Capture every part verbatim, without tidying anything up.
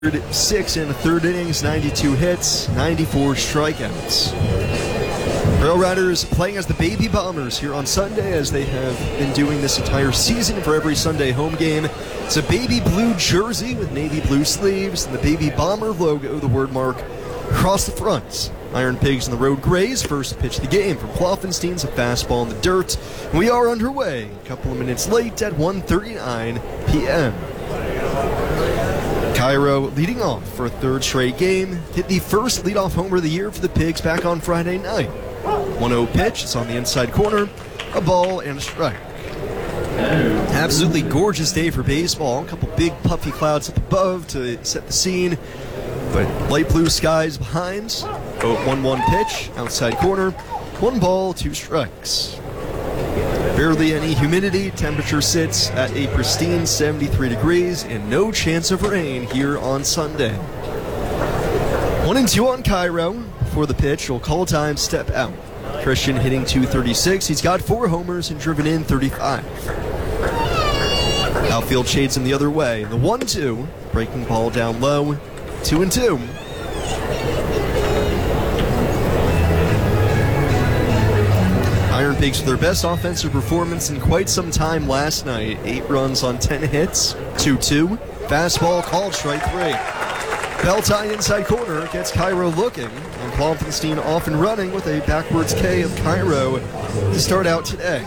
Six in the third innings, ninety-two hits, ninety-four strikeouts. Rail Riders playing as the Baby Bombers here on Sunday, as they have been doing this entire season for every Sunday home game. It's a baby blue jersey with navy blue sleeves and the Baby Bomber logo, the word mark, across the front. Iron Pigs and the Road Grays first pitch the game from Kloffenstein's a fastball in the dirt. And we are underway, a couple of minutes late at one thirty-nine p m Cairo leading off for a third straight game. Hit the first leadoff homer of the year for the Pigs back on Friday night. one oh pitch, it's on the inside corner, a ball and a strike. Absolutely gorgeous day for baseball. A couple big puffy clouds up above to set the scene, but light blue skies behind. one one pitch, outside corner, one ball, two strikes. Barely any humidity, temperature sits at a pristine seventy-three degrees and no chance of rain here on Sunday. One and two on Cairo. For the pitch, will call time, step out. Christian hitting two thirty-six. He's got four homers and driven in thirty-five. Outfield shades him the other way. The one two, breaking ball down low, two and two. Iron Pigs with their best offensive performance in quite some time last night. Eight runs on ten hits, two two. Fastball called, strike three. Bell tie inside corner gets Cairo looking, and Kloffenstein off and running with a backwards K of Cairo to start out today.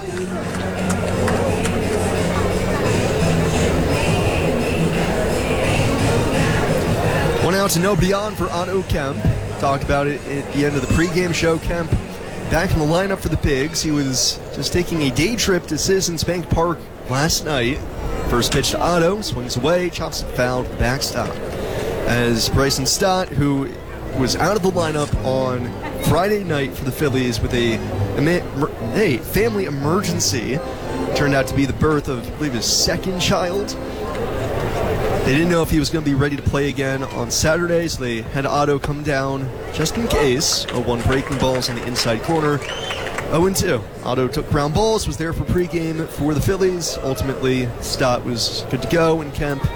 One out to nobody on for Otto Kemp. Talked about it at the end of the pregame show. Kemp back in the lineup for the Pigs. He was just taking a day trip to Citizens Bank Park last night. First pitch to Otto, swings away, chops it foul to the backstop. As Bryson Stott, who was out of the lineup on Friday night for the Phillies with a, a family emergency, turned out to be the birth of, I believe, his second child. They didn't know if he was going to be ready to play again on Saturday, so they had Otto come down just in case. oh one breaking balls on the inside corner. oh and two. Otto took ground balls, was there for pregame for the Phillies. Ultimately, Stott was good to go, and Kemp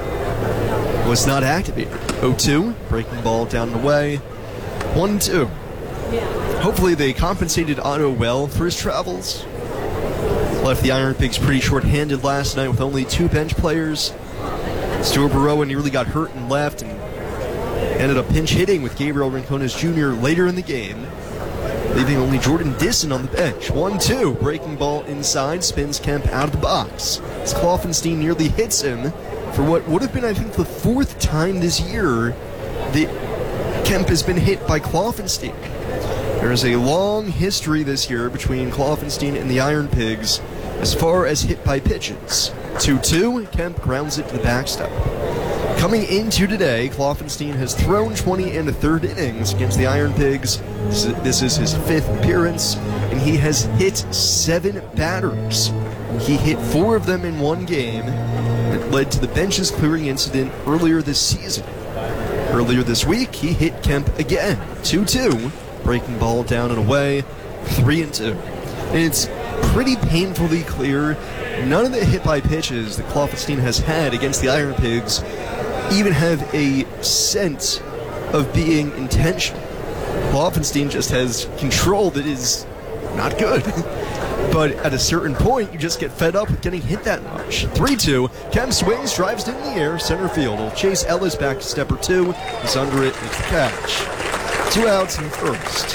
was not activated. oh two, breaking ball down and away. one two. Hopefully they compensated Otto well for his travels. Left the Iron Pigs pretty short-handed last night with only two bench players. Stuart Baroa nearly got hurt and left, and ended up pinch hitting with Gabriel Rincones Junior later in the game, leaving only Jordan Disson on the bench. one two, breaking ball inside, spins Kemp out of the box. As Kloffenstein nearly hits him for what would have been, I think, the fourth time this year that Kemp has been hit by Kloffenstein. There is a long history this year between Kloffenstein and the Iron Pigs as far as hit by pitches. two two, Kemp grounds it to the backstop. Coming into today, Kloffenstein has thrown twenty in the third innings against the Iron Pigs. This is his fifth appearance, and he has hit seven batters. He hit four of them in one game that led to the benches clearing incident earlier this season. Earlier this week, he hit Kemp again. two two, breaking ball down and away, three and two. And it's pretty painfully clear none of the hit by pitches that Kloffenstein has had against the Iron Pigs even have a sense of being intentional. Kloffenstein just has control that is not good. But at a certain point, you just get fed up with getting hit that much. three two, Kemp swings, drives it in the air, center field. Will chase Ellis back to stepper two. He's under it, makes the catch. Two outs in first.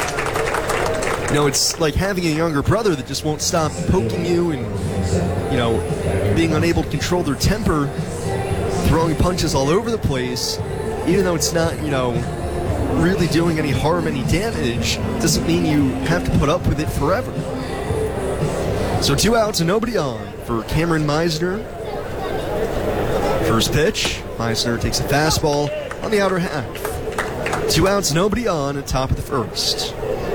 You know, it's like having a younger brother that just won't stop poking you and, you know, being unable to control their temper, throwing punches all over the place, even though it's not, you know, really doing any harm, any damage, doesn't mean you have to put up with it forever. So two outs and nobody on for Cameron Meisner. First pitch, Meisner takes a fastball on the outer half. Two outs, nobody on at top of the first.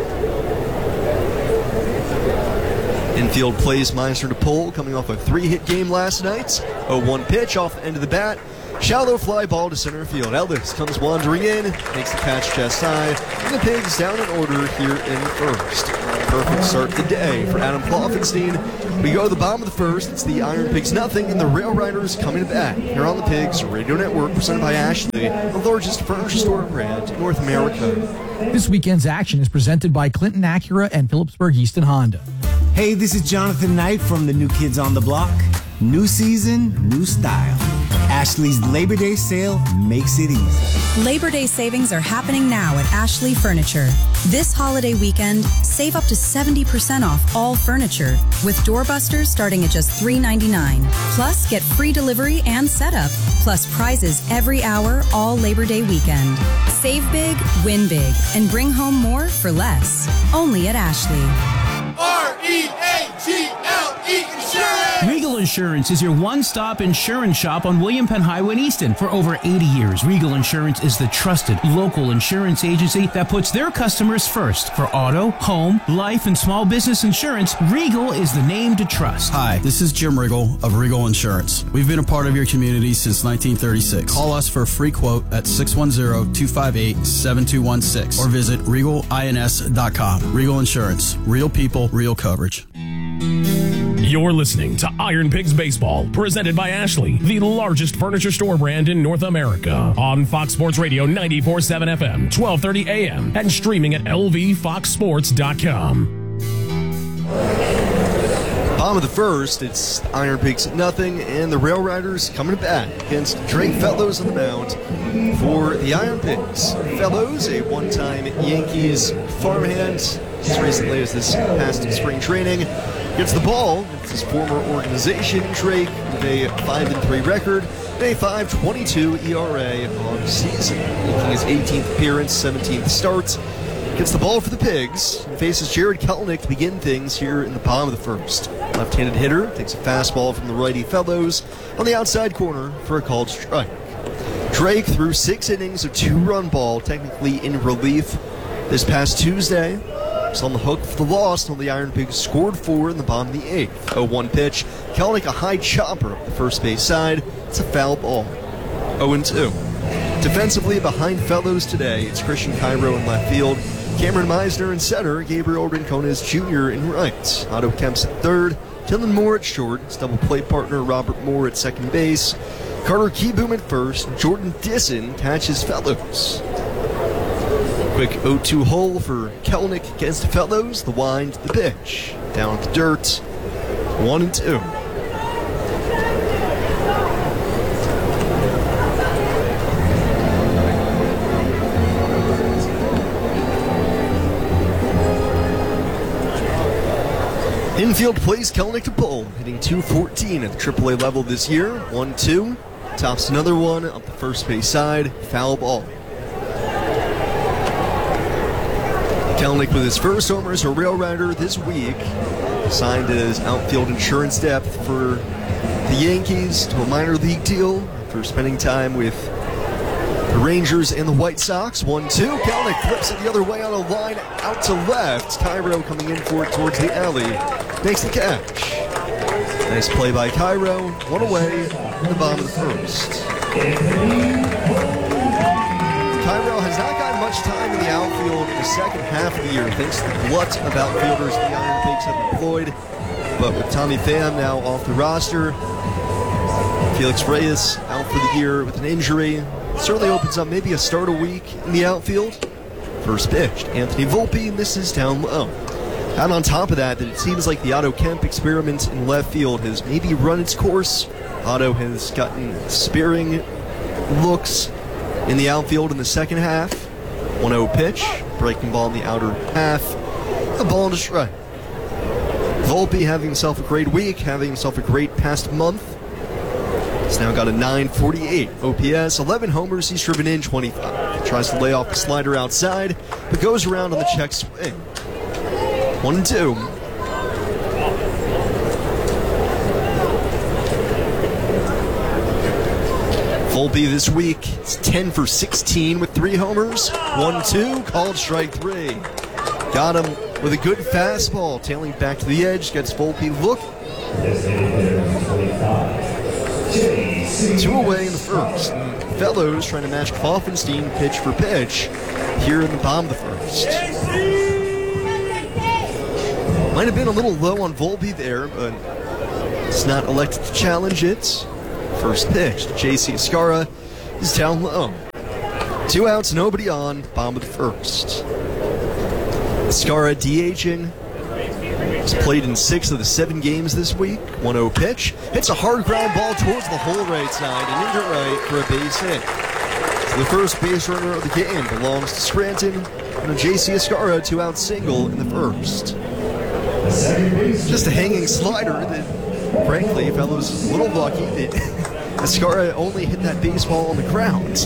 Infield plays Meisner to pull, coming off a three-hit game last night. oh one pitch off the end of the bat. Shallow fly ball to center field. Ellis comes wandering in, makes the catch chest high, and the Pigs down in order here in first. Perfect start to the day for Adam Kloffenstein. We go to the bottom of the first. It's the Iron Pigs nothing, and the Rail Riders coming back. Here on the Pigs Radio Network, presented by Ashley, the largest furniture store brand in North America. This weekend's action is presented by Clinton Acura and Phillipsburg Easton Honda. Hey, this is Jonathan Knight from the New Kids on the Block. New season, new style. Ashley's Labor Day sale makes it easy. Labor Day savings are happening now at Ashley Furniture. This holiday weekend, save up to seventy percent off all furniture, with doorbusters starting at just three ninety-nine. Plus, get free delivery and setup, plus prizes every hour all Labor Day weekend. Save big, win big, and bring home more for less. Only at Ashley. R E A G L E Insurance! Regal Insurance is your one-stop insurance shop on William Penn Highway in Easton. For over eighty years, Regal Insurance is the trusted local insurance agency that puts their customers first. For auto, home, life, and small business insurance, Regal is the name to trust. Hi, this is Jim Riggle of Regal Insurance. We've been a part of your community since nineteen thirty-six. Call us for a free quote at six one zero, two five eight, seven two one six or visit regal ins dot com. Regal Insurance. Real people, real coverage. You're listening to Iron Pigs Baseball, presented by Ashley, the largest furniture store brand in North America. On Fox Sports Radio ninety-four point seven F M, twelve thirty A M, and streaming at L V fox sports dot com. Bottom of the first, it's Iron Pigs nothing, and the Rail Riders coming back against Drake Fellows on the mound for the Iron Pigs. Fellows, a one-time Yankees farmhand, as recently as this past spring training, gets the ball. It's his former organization, Drake, with a five and three record and a five twenty-two E R A on the season, making his eighteenth appearance, seventeenth start. Gets the ball for the Pigs and faces Jared Kelenic to begin things here in the bottom of the first. Left-handed hitter takes a fastball from the righty Fellows on the outside corner for a called strike. Drake threw six innings of two-run ball, technically in relief, this past Tuesday. Was on the hook for the loss until the Iron Pigs scored four in the bottom of the eighth. oh one pitch. Kelenic a high chopper up the first base side. It's a foul ball. oh and two. Defensively behind Fellows today, it's Christian Cairo in left field, Cameron Meisner in center, Gabriel Rincones Junior in right, Otto Kemps at third, Dylan Moore at short, his double play partner Robert Moore at second base, Carter Keyboom at first, Jordan Disson catches Fellows. Quick oh two hole for Kelenic against Fellows, the wind, the pitch, down at the dirt, one and two. Infield plays Kelenic to pull, hitting two fourteen at the triple A level this year. one two. Tops another one up the first base side. Foul ball. Kelenic with his first homer as a Rail Rider this week. Signed as outfield insurance depth for the Yankees to a minor league deal after spending time with the Rangers and the White Sox. one two. Kelenic flips it the other way on a line out to left. Cairo coming in for it towards the alley. Makes the catch. Nice play by Cairo. One away in the bottom of the first. Cairo has not gotten much time in the outfield in the second half of the year, thanks to the glut of outfielders the Iron Pigs have employed. But with Tommy Pham now off the roster, Felix Reyes out for the year with an injury, certainly opens up maybe a start a week in the outfield. First pitch, Anthony Volpe, and this is down low. And on top of that, that it seems like the Otto Kemp experiment in left field has maybe run its course. Otto has gotten sparing looks in the outfield in the second half. one oh pitch, breaking ball in the outer half. A ball to strike. Volpe having himself a great week, having himself a great past month. He's now got a nine forty-eight O P S, eleven homers, he's driven in twenty-five. Tries to lay off the slider outside, but goes around on the check swing. One and two. Volpe this week is ten for sixteen with three homers. one two, called strike three. Got him with a good fastball, tailing back to the edge, gets Volpe look. Two away in the first. Fellows trying to match Kloffenstein pitch for pitch here in the bottom of the first. Might have been a little low on Volpe there, but it's not elected to challenge it. First pitch, J C Escarra is down low. Two outs, nobody on, bottom of the first. Escarra DHing. He's played in six of the seven games this week. one oh pitch. Hits a hard ground ball towards the hole right side and into right for a base hit. So the first base runner of the game belongs to Scranton and a J C Escarra two-out single in the first. Just a hanging slider that, frankly, fellows, a little lucky that Escarra only hit that baseball on the ground.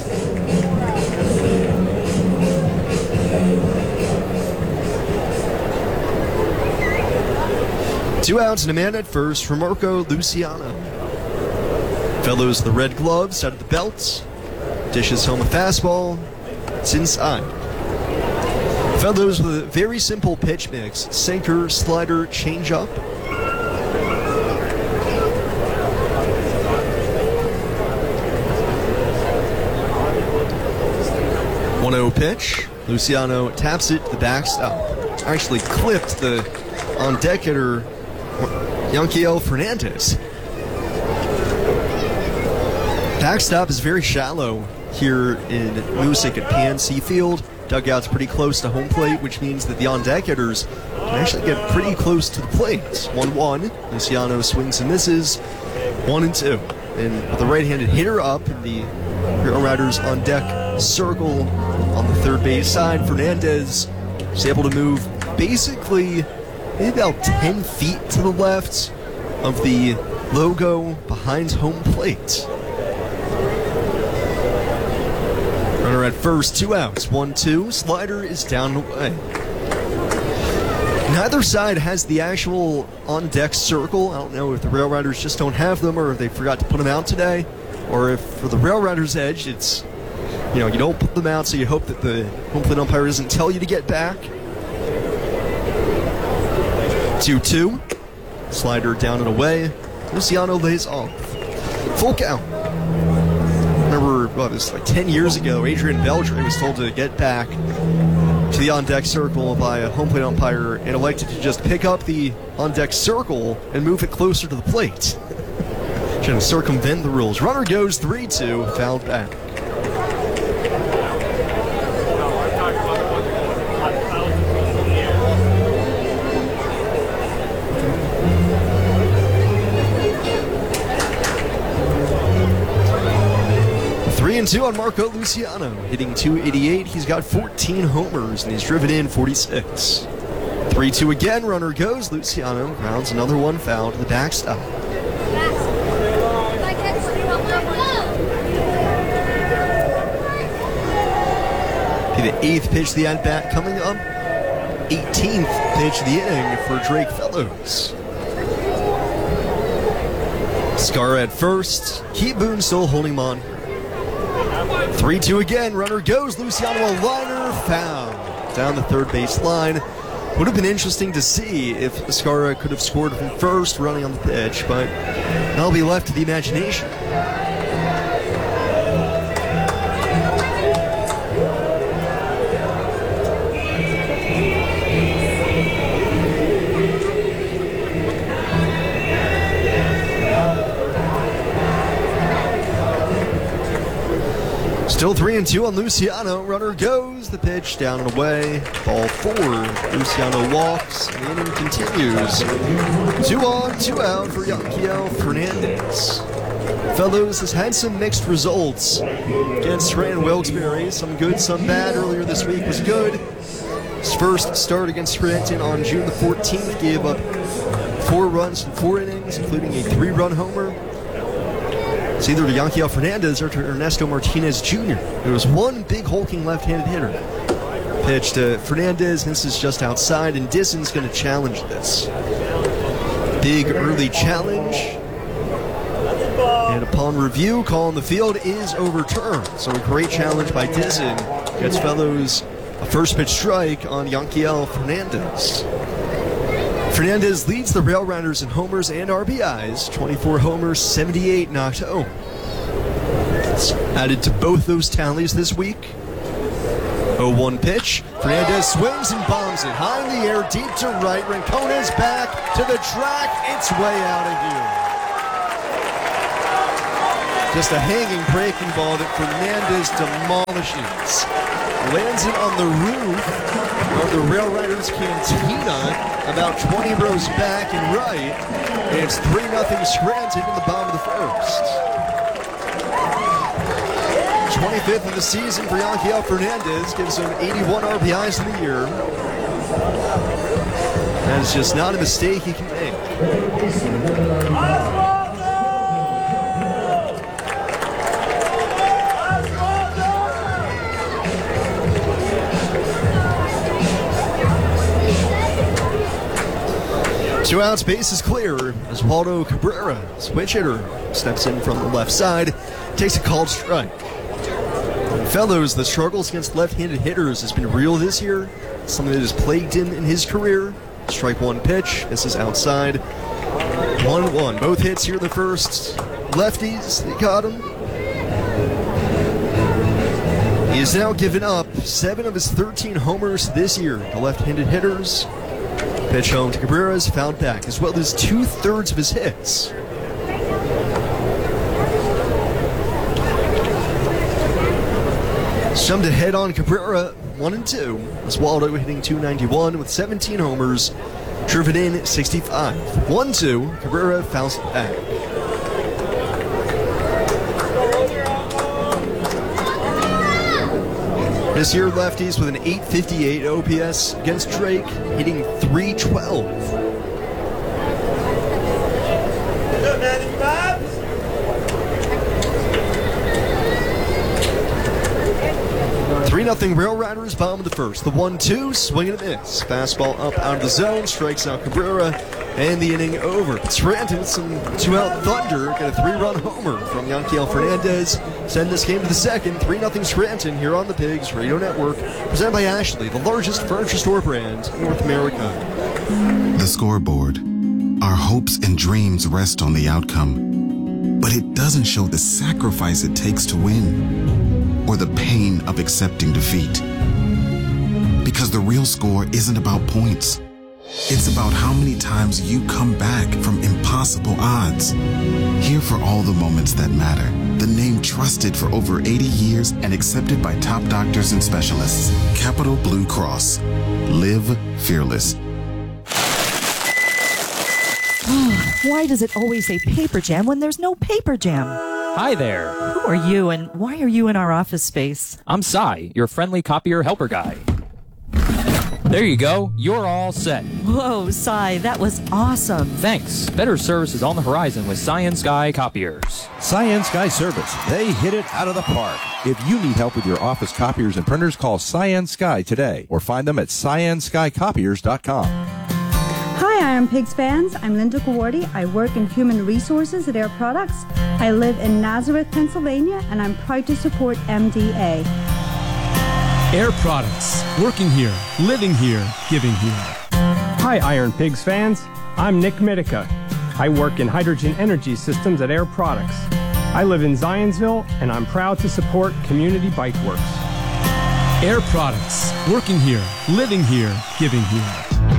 Two outs and a man at first for Marco Luciano. Fellows, the red gloves out of the belt. Dishes home a fastball. It's inside. Fellows with a very simple pitch mix. Sinker, slider, changeup. one oh pitch. Luciano taps it to the backstop. Actually clipped the on-deck hitter, Yanquiel Fernandez. Backstop is very shallow here in Moosic at P N C Field. Dugout's pretty close to home plate, which means that the on-deck hitters can actually get pretty close to the plate. one one. Luciano swings and misses. one and two. And with the right-handed hitter up in the Hero Riders on-deck circle on the third base side, Fernandez is able to move basically maybe about ten feet to the left of the logo behind home plate. Runner at first, two outs, one two. Slider is down and away. Neither side has the actual on-deck circle. I don't know if the Rail Riders just don't have them or if they forgot to put them out today, or if for the Rail Riders edge, it's, you know, you don't put them out so you hope that the home plate umpire doesn't tell you to get back. two two. Slider down and away. Luciano lays off. Full count. Remember, what, it was like ten years ago, Adrian Beltre was told to get back to the on-deck circle by a home plate umpire and elected to just pick up the on-deck circle and move it closer to the plate. Trying to circumvent the rules. Runner goes three two, fouled back. three and two on Marco Luciano, hitting two eighty-eight. He's got fourteen homers and he's driven in forty-six. three two again, runner goes. Luciano grounds another one foul to the backstop. The eighth pitch of the at-bat coming up. eighteenth pitch of the inning for Drake Fellows. Escarra at first. Keith Boone still holding him on. three two again. Runner goes. Luciano a liner. Foul. Down the third base line. Would have been interesting to see if Escarra could have scored from first running on the pitch, but that'll be left to the imagination. Still three and two on Luciano. Runner goes. The pitch down and away. Ball four. Luciano walks. And the inning continues. Two on, two out for Yanquiel Fernandez. Fellows has had some mixed results against Scranton Wilkes-Barre. Some good, some bad. Earlier this week was good. His first start against Scranton on June the fourteenth gave up four runs in four innings, including a three-run homer. It's either to Yanquiel Fernandez or to Ernesto Martinez Junior There was one big hulking left-handed hitter. Pitch to Fernandez, this is just outside, and Disson's going to challenge this. Big early challenge. And upon review, call on the field is overturned. So a great challenge by Disson gets Fellows a first pitch strike on Yanquiel Fernandez. Fernandez leads the Rail Riders in homers and R B Is, twenty-four homers, seventy-eight knocked home. It's added to both those tallies this week. oh one pitch. Fernandez swings and bombs it high in the air, deep to right. Rincona's back to the track. It's way out of here. Just a hanging breaking ball that Fernandez demolishes. Lands it on the roof of the Rail Riders Cantina, about twenty rows back and right. And it's three nothing Scranton in the bottom of the first. twenty-fifth of the season for Yanquiel Fernandez, gives him eighty-one R B Is in the year. That is just not a mistake he can make. Two outs, base is clear as Waldo Cabrera, switch hitter, steps in from the left side, takes a called strike. And fellows, the struggles against left-handed hitters has been real this year, something that has plagued him in his career. Strike one pitch, this is outside. one one, both hits here in the first. Lefties, they caught him. He has now given up seven of his thirteen homers this year to left-handed hitters. Pitch home to Cabrera is fouled back, as well as two-thirds of his hits. Some to head on Cabrera, one and two. Oswaldo hitting two ninety-one with seventeen homers, driven in sixty-five. one two, Cabrera fouls it back. This year, lefties with an eight fifty-eight O P S against Drake, hitting three twelve. three nothing Rail Riders, bottom of the first. The one two, swing and a miss. Fastball up out of the zone, strikes out Cabrera, and the inning over. Scranton with some two-out thunder, got a three-run homer from Yanquiel Fernandez. Send this game to the second, three nothing Scranton here on the Pigs Radio Network, presented by Ashley, the largest furniture store brand in North America. The scoreboard. Our hopes and dreams rest on the outcome, but it doesn't show the sacrifice it takes to win, or the pain of accepting defeat. Because the real score isn't about points. It's about how many times you come back from impossible odds. Here for all the moments that matter. The name trusted for over eighty years and accepted by top doctors and specialists. Capital Blue Cross. Live fearless. Why does it always say paper jam when there's no paper jam? Hi there. Who are you and why are you in our office space? I'm Cy, your friendly copier helper guy. There you go. You're all set. Whoa, Cy, that was awesome. Thanks. Better service is on the horizon with Science Sky Copiers. Science Sky Service. They hit it out of the park. If you need help with your office copiers and printers, call Science Sky today or find them at science sky copiers dot com. Hi, Iron Pigs fans. I'm Linda Kawardi. I work in human resources at Air Products. I live in Nazareth, Pennsylvania, and I'm proud to support M D A. Air Products. Working here, living here, giving here. Hi, Iron Pigs fans. I'm Nick Mitica. I work in hydrogen energy systems at Air Products. I live in Zionsville, and I'm proud to support Community Bike Works. Air Products. Working here, living here, giving here.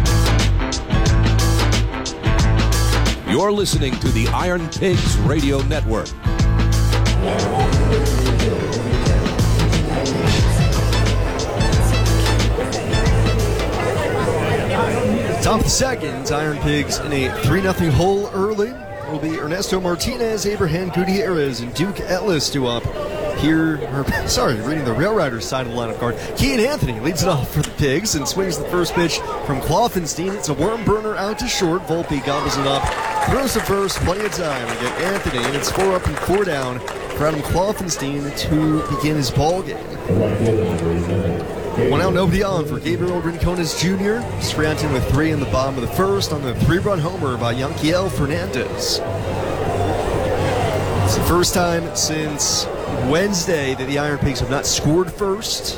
You're listening to the Iron Pigs Radio Network. Top of the second, Iron Pigs in a three nothing hole early. It will be Ernesto Martinez, Abraham Gutierrez, and Duke Ellis due up here. Or, sorry, reading the Rail Riders side of the lineup card. Kean Anthony leads it off for the Pigs and swings the first pitch from Klopfenstein. It's a worm burner out to short. Volpe gobbles it up. Throws to first, plenty of time to get Anthony, and it's four up and four down for Adam Klopfenstein to begin his ball game. One out, nobody on for Gabriel Rincones Junior Scranton with three in the bottom of the first on the three-run homer by Yanquiel Fernandez. It's the first time since Wednesday that the Iron Pigs have not scored first.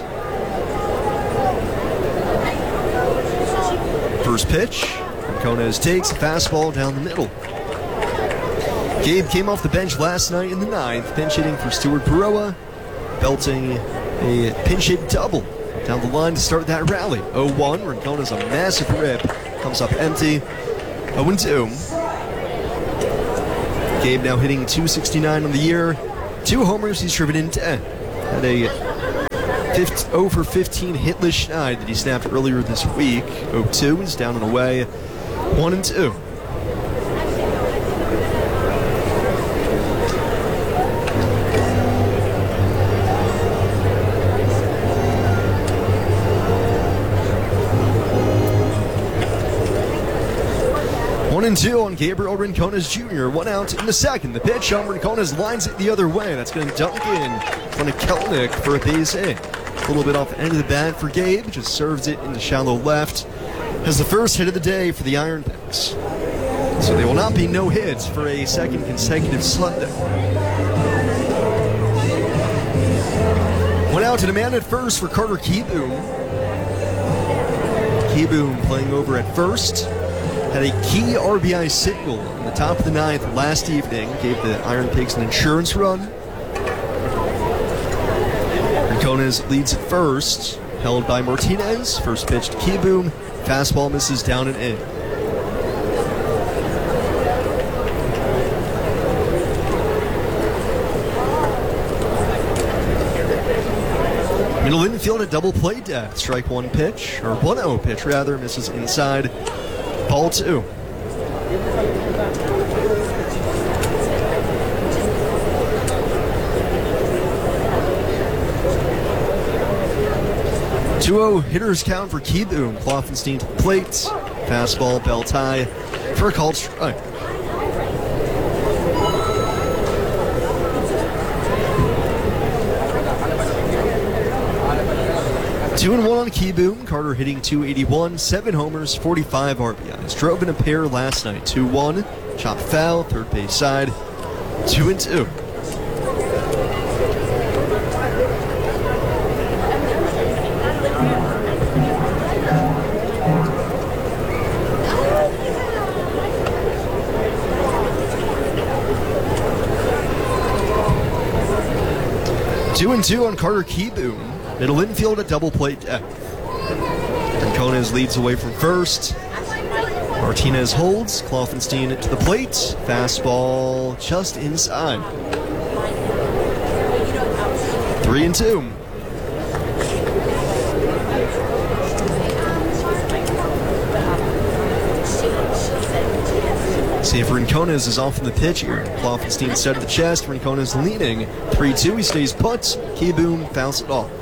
First pitch, Rincones takes a fastball down the middle. Gabe came off the bench last night in the ninth, pinch hitting for Stuart Baroa, belting a pinch hit double down the line to start that rally. oh one, Rincona's a massive rip. Comes up empty. oh two. Gabe now hitting two sixty-nine on the year. Two homers, he's driven in ten. Had a oh for fifteen hitless Schneid that he snapped earlier this week. oh two, he's down and away. one and two. One and two on Gabriel Rincones Junior One out in the second. The pitch on Rincones lines it the other way. That's going to dunk in in front of Kelnick for a base hit. A little bit off the end of the bat for Gabe. Just serves it into shallow left. Has the first hit of the day for the Iron Pigs. So there will not be no hits for a second consecutive Sunday. One out to demand at first for Carter Kieboom. Kieboom playing over at first. Had a key R B I single in the top of the ninth last evening. Gave the Iron Pigs an insurance run. Rincones leads at first. Held by Martinez. First pitch to Kieboom. Fastball misses down and in. Middle infield at double play depth. Strike one pitch, or one oh pitch rather, misses inside. Ball two. two oh hitters count for Kieboom. Kloffenstein to the plate. Fastball, belt high for a called strike. Two and one on Kieboom. Carter hitting two eighty-one, seven homers, forty-five R B Is. Drove in a pair last night. two one. Chop foul, third base side. two and two. Two and two on Carter Kieboom. Middle infield at double play depth. Rincones leads away from first. Martinez holds. Kloffenstein to the plate. Fastball just inside. Three and two. See if Rincones is off from the pitch here. Kloffenstein set of the chest. Rincones leaning. three two. He stays put. Kieboom fouls it off.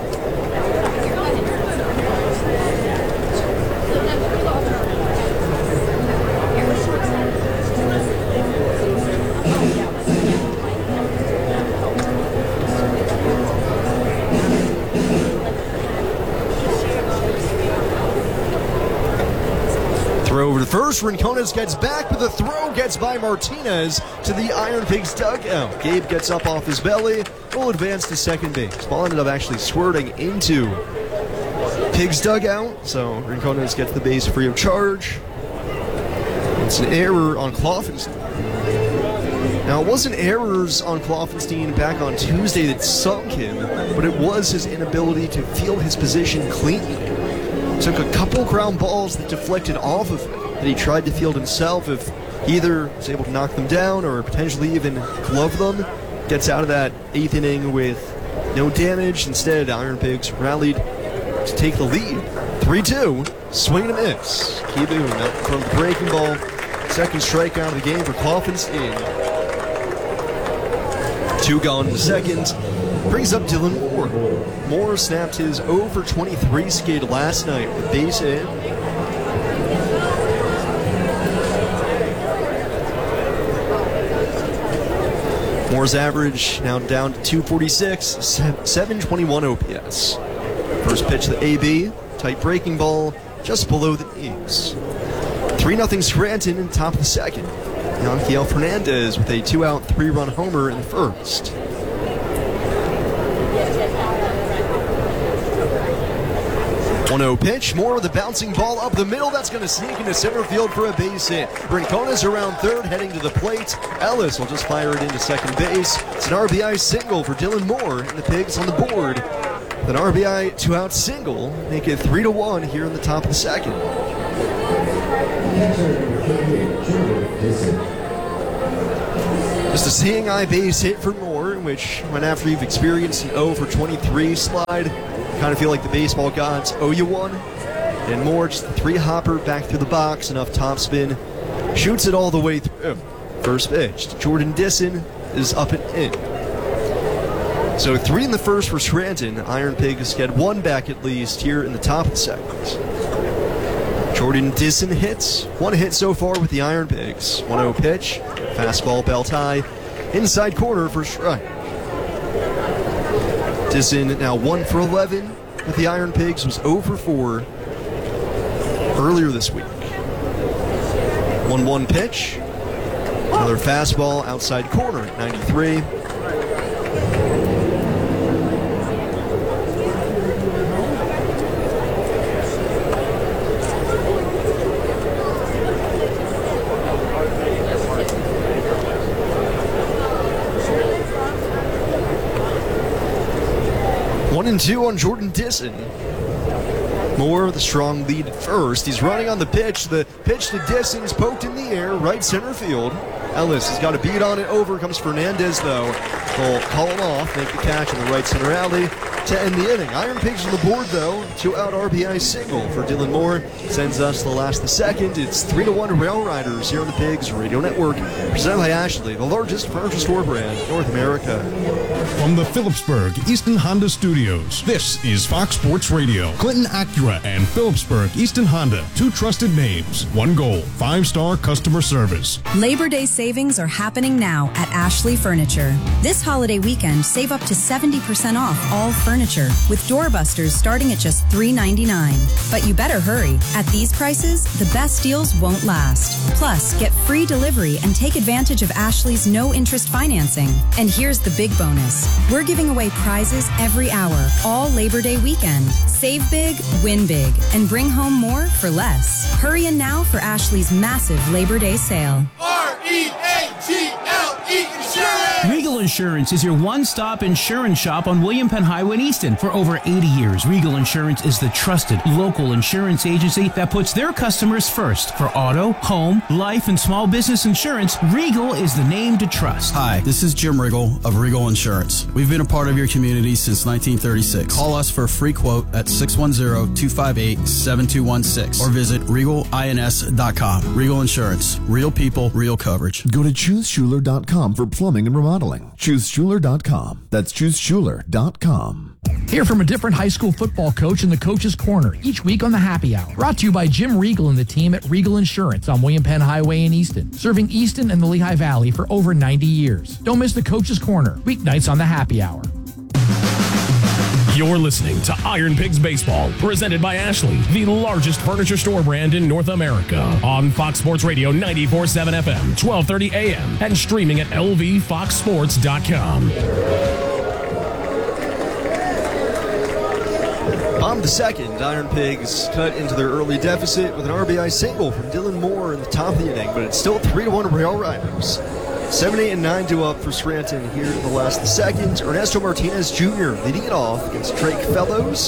Over to first, Rincones gets back, but the throw gets by Martinez to the Iron Pigs dugout. Gabe gets up off his belly, will advance to second base. Ball ended up actually squirting into Pigs dugout, so Rincones gets the base free of charge. It's an error on Kloffenstein. Now, it wasn't errors on Kloffenstein back on Tuesday that sunk him, but it was his inability to field his position cleanly. Took a couple ground balls that deflected off of him that he tried to field himself. If he either was able to knock them down or potentially even glove them, gets out of that eighth inning with no damage. Instead, Iron Pigs rallied to take the lead. three two, swing and a miss. Kieboom out from the breaking ball. Second strikeout of the game for Kloffenstein. Two gone in the second. Brings up Dylan Moore. Moore snapped his oh for twenty-three skid last night with a base hit. Moore's average now down to two forty-six, seven twenty-one O P S. First pitch to the A B, tight breaking ball, just below the knees. three nothing Scranton in the top of the second. Yanquiel Fernandez with a two-out, three-run homer in the first. one oh pitch, Moore with a bouncing ball up the middle. That's going to sneak into center field for a base hit. Rincones around third, heading to the plate. Ellis will just fire it into second base. It's an R B I single for Dylan Moore, and the Pigs on the board with an R B I two-out single, make it three to one here in the top of the second. Just a seeing eye base hit for Moore, in which, when after you've experienced an oh for twenty-three slide, you kind of feel like the baseball gods owe you one. And Moore, just a three-hopper back through the box, enough topspin, shoots it all the way through. First pitch, Jordan Disson is up and in. So three in the first for Scranton. Iron Pigs get one back at least here in the top of the second. Jordan Disson hits. One hit so far with the Iron Pigs. one oh pitch. Fastball belt high. Inside corner for strike. Disson now one for eleven with the Iron Pigs. Was oh for four earlier this week. one one pitch. Another fastball outside corner at ninety-three. One and two on Jordan Disson. Moore with a strong lead at first. He's running on the pitch. The pitch to Disson's poked in the air, right center field. Ellis has got a beat on it. Over comes Fernandez, though. They'll call him off, make the catch in the right center alley to end the inning. Iron Pigs on the board, though. Two-out R B I single for Dylan Moore. Sends us to the last the second. It's three to one Rail Riders here on the Pigs Radio Network. Presented by Ashley, the largest furniture store brand in North America. From the Phillipsburg Easton Honda Studios, this is Fox Sports Radio. Clinton Acura and Phillipsburg Easton Honda, two trusted names, one goal, five-star customer service. Labor Day savings are happening now at Ashley Furniture. This holiday weekend, save up to seventy percent off all furniture, with doorbusters starting at just three ninety-nine. But you better hurry. At these prices, the best deals won't last. Plus, get free delivery and take advantage of Ashley's no-interest financing. And here's the big bonus. We're giving away prizes every hour, all Labor Day weekend. Save big, win big, and bring home more for less. Hurry in now for Ashley's massive Labor Day sale. R E A G L E Insurance! Regal Insurance is your one-stop insurance shop on William Penn Highway in Easton. For over eighty years, Regal Insurance is the trusted local insurance agency that puts their customers first. For auto, home, life, and small business insurance, Regal is the name to trust. Hi, this is Jim Riggle of Regal Insurance. We've been a part of your community since nineteen thirty-six. Call us for a free quote at six one zero, two five eight, seven two one six or visit regal ins dot com. Regal Insurance. Real people, real coverage. Go to choose schuler dot com for plumbing and remodeling. choose schuler dot com. That's choose schuler dot com. Hear from a different high school football coach in the Coach's Corner each week on the Happy Hour. Brought to you by Jim Regal and the team at Regal Insurance on William Penn Highway in Easton. Serving Easton and the Lehigh Valley for over ninety years. Don't miss the Coach's Corner, weeknights on the Happy Hour. You're listening to Iron Pigs Baseball, presented by Ashley, the largest furniture store brand in North America. On Fox Sports Radio ninety-four point seven F M, twelve thirty A M, and streaming at L V fox sports dot com. On the second, Iron Pigs cut into their early deficit with an R B I single from Dylan Moore in the top of the inning, but it's still three to one Rail Riders. seven, eight, and nine to up for Scranton here in the last the second. Ernesto Martinez Junior leading it off against Drake Fellows.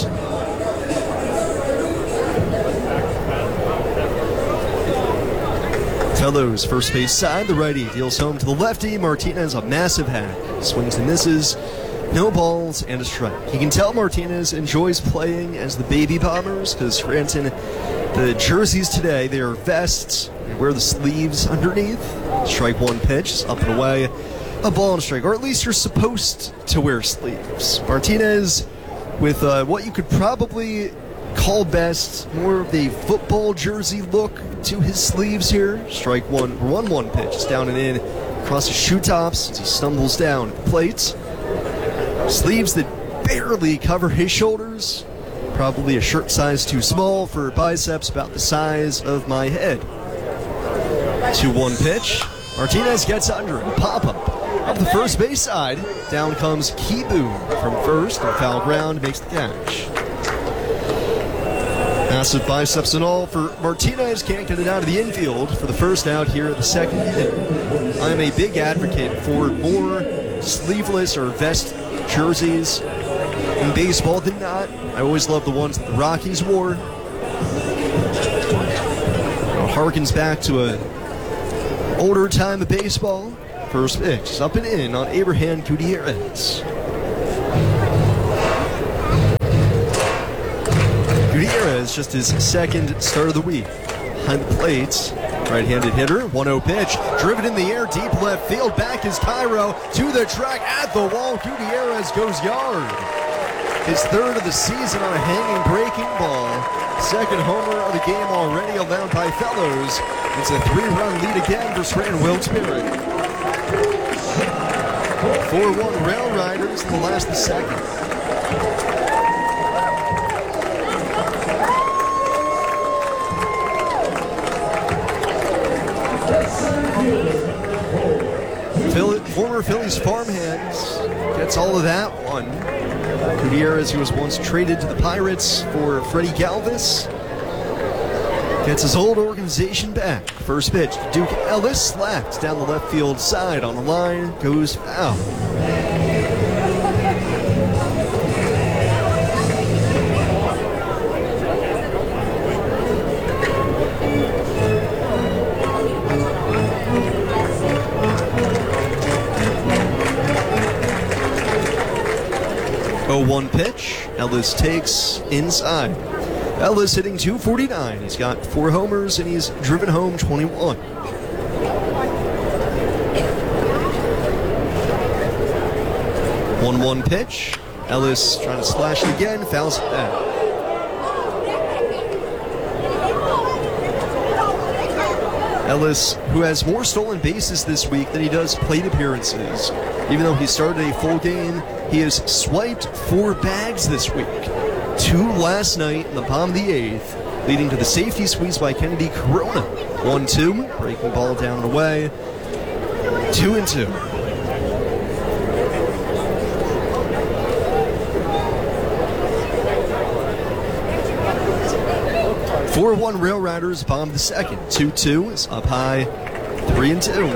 Fellows first base side, the righty deals home to the lefty. Martinez a massive hack, swings and misses. No balls and a strike. You can tell Martinez enjoys playing as the Baby Bombers because Scranton, the jerseys today, they are vests. They wear the sleeves underneath. Strike one pitch, up and away. A ball and a strike, or at least you're supposed to wear sleeves. Martinez with uh, what you could probably call best more of a football jersey look to his sleeves here. Strike one, one one pitch. It's down and in across his shoe tops as he stumbles down at the plate. Sleeves that barely cover his shoulders. Probably a shirt size too small for biceps about the size of my head. two one pitch. Martinez gets under it. Pop-up up the first base side. Down comes Kibu from first and foul ground makes the catch. Massive biceps and all for Martinez. Can't get it out of the infield for the first out here at the second inning. I'm a big advocate for more sleeveless or vest jerseys. in baseball than not. I always love the ones that the Rockies wore. It harkens back to a older time of baseball. First pitch is up and in on Abraham Gutierrez. Gutierrez, just his second start of the week. Behind the plate, right-handed hitter, one oh pitch, driven in the air, deep left field, back is Cairo, to the track, at the wall, Gutierrez goes yard. His third of the season on a hanging breaking ball. Second homer of the game already allowed by Fellows. It's a three-run lead again for Scranton Wilkes-Barre. four one Rail Riders in the last of the second. Philly, former Phillies farmhands gets all of that one. Gutierrez, who was once traded to the Pirates for Freddie Galvis, gets his old organization back. First pitch, Duke Ellis slapped down the left field side on the line, goes foul. oh one pitch, Ellis takes inside. Ellis hitting two forty-nine. He's got four homers and he's driven home twenty-one. one one pitch. Ellis trying to slash it again, fouls it back. Ellis, who has more stolen bases this week than he does plate appearances. Even though he started a full game, he has swiped four bags this week. Two last night in the bottom of the eighth, leading to the safety squeeze by Kennedy Corona. one two, breaking ball down and away. two and two. four one Rail Riders, bottom of the second. two two is up high, three and two.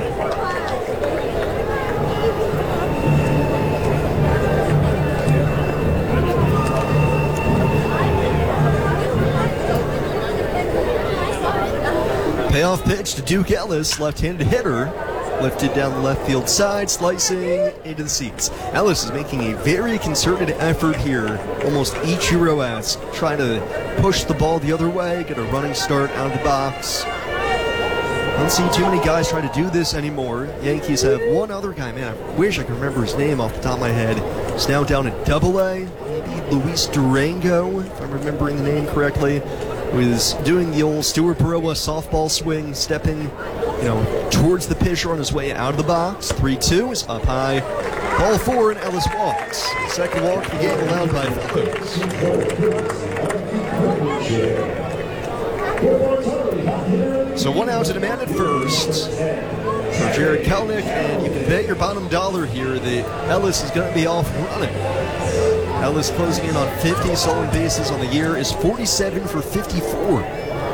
Payoff pitch to Duke Ellis, left-handed hitter, lifted down the left field side, slicing into the seats. Ellis is making a very concerted effort here, almost Ichiro-esque, trying to push the ball the other way, get a running start out of the box. I don't see too many guys try to do this anymore. Yankees have one other guy, man, I wish I could remember his name off the top of my head. He's now down at Double A, maybe Luis Durango, if I'm remembering the name correctly. Was doing the old Stuart Baroa softball swing, stepping, you know, towards the pitcher on his way out of the box. three two is up high. Ball four, and Ellis walks. Second walk of the game allowed by Fellows. So one out to demand at first for Jared Kelnick, and you can bet your bottom dollar here that Ellis is going to be off running. Ellis closing in on fifty stolen bases on the year, is forty-seven for fifty-four.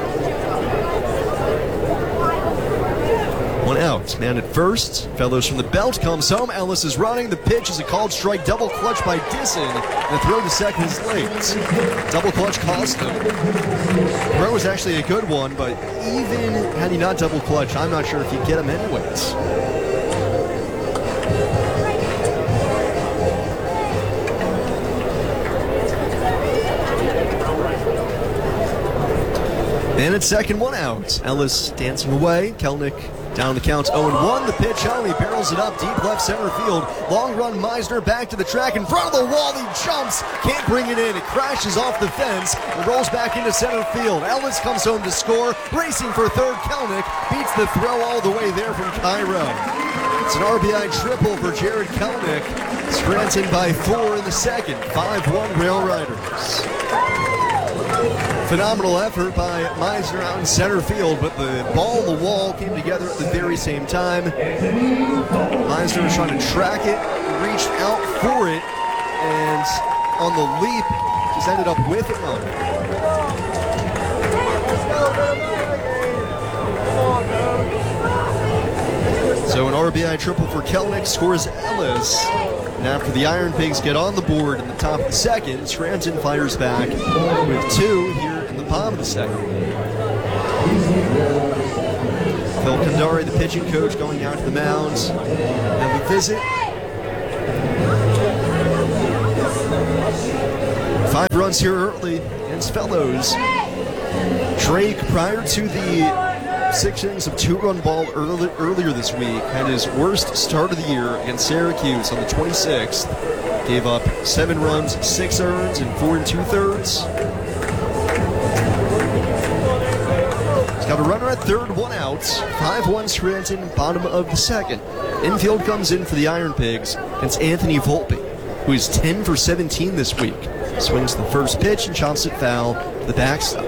One out, man at first. Fellows from the belt comes home. Ellis is running. The pitch is a called strike. Double clutch by Disson. The throw to second is late. Double clutch cost him. Throw was actually a good one, but even had he not double clutch, I'm not sure if he'd get him anyways. And at second, one out. Ellis dancing away. Kelnick down the count, oh and one. The pitch on, he barrels it up deep left center field. Long run, Meisner back to the track in front of the wall. He jumps, can't bring it in. It crashes off the fence and rolls back into center field. Ellis comes home to score. Racing for third, Kelnick beats the throw all the way there from Cairo. It's an R B I triple for Jared Kelnick. Scranton by four in the second. five one Rail Riders. Phenomenal effort by Meisner out in center field, but the ball and the wall came together at the very same time. Meisner was trying to track it, reached out for it, and on the leap, just ended up with it on it. So an R B I triple for Kelnick, scores Ellis. And after the Iron Pigs get on the board in the top of the second, Scranton fires back with two here in the bottom of the second. Phil Kandari, the pitching coach, going out to the mound. Have a visit. Five runs here early against Fellows. Drake, prior to the six innings of two-run ball early, earlier this week, had his worst start of the year against Syracuse on the twenty-sixth. Gave up seven runs, six earned, and four and two-thirds. He's got a runner at third, one out. five one Scranton, bottom of the second. Infield comes in for the Iron Pigs against Anthony Volpe, who is ten for seventeen this week. Swings the first pitch and chops it foul to the backstop.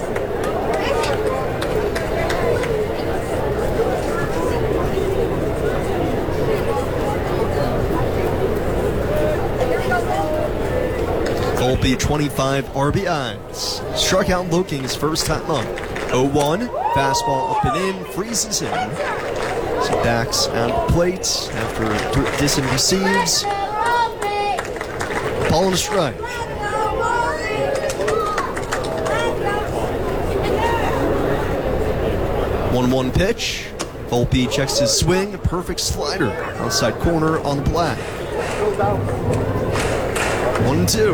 Volpe, twenty-five R B Is. Struck out looking his first time up. oh one, fastball up and in, freezes him. So backs out of the plate after Disson receives. Ball and a strike. one one pitch. Volpe checks his swing. A perfect slider. Outside corner on the black. one two.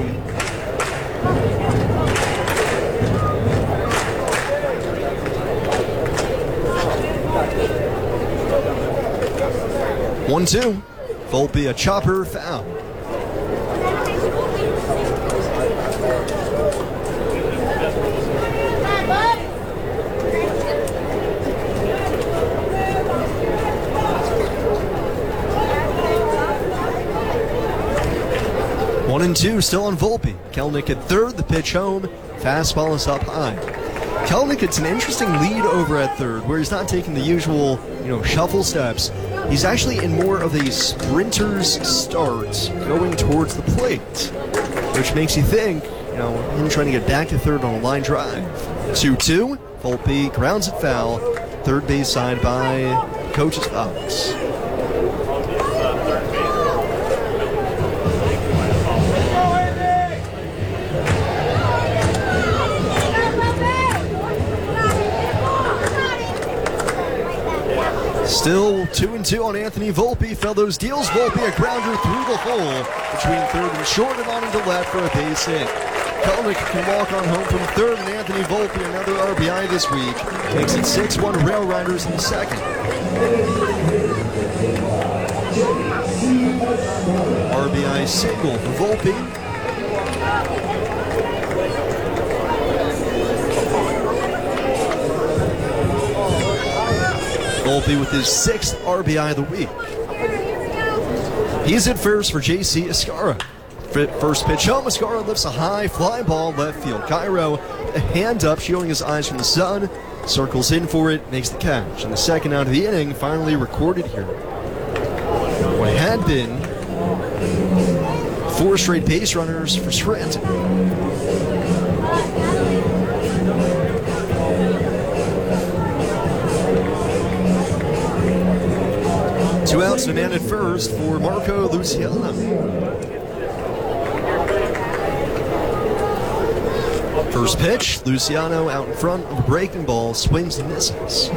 one two. Volpe, a chopper, foul. One and two, still on Volpe. Kelnick at third, the pitch home. Fastball is up high. Kelnick, it's an interesting lead over at third, where he's not taking the usual, you know, shuffle steps. He's actually in more of a sprinter's start, going towards the plate, which makes you think, you know, him trying to get back to third on a line drive. two two, Volpe grounds it foul. Third base side by Coach's Fox. Still two and two on Anthony Volpe. Fellows deals Volpe a grounder through the hole between third and short and on into left for a base hit. Kelnick can walk on home from third, and Anthony Volpe, another R B I this week, makes it six one Rail Riders in the second. R B I single for Volpe. Volpe with his sixth R B I of the week. He's at first for J C Escara. First pitch home, Escara lifts a high fly ball left field. Cairo, a hand up, shielding his eyes from the sun, circles in for it, makes the catch. And the second out of the inning finally recorded here. What had been four straight base runners for Scranton. Two outs and a man at first for Marco Luciano. First pitch, Luciano out in front of a breaking ball, swings and misses.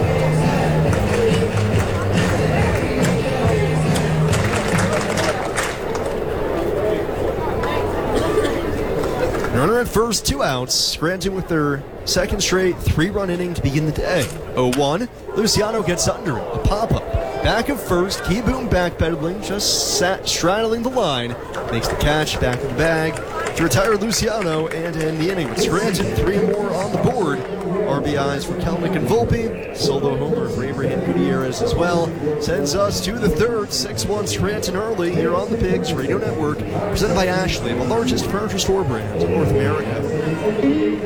Runner at first, two outs. Scranton with their second straight three-run inning to begin the day. oh one, Luciano gets under it, a pop-up. Back of first, Keyboom backpedaling, just sat straddling the line. Makes the catch, back of the bag to retire Luciano and end the inning. With Scranton, three more on the board. R B Is for Kelnick and Volpe. Solo homer for Abraham Gutierrez as well. Sends us to the third, six one Scranton early here on the Pigs Radio Network. Presented by Ashley, the largest furniture store brand in North America.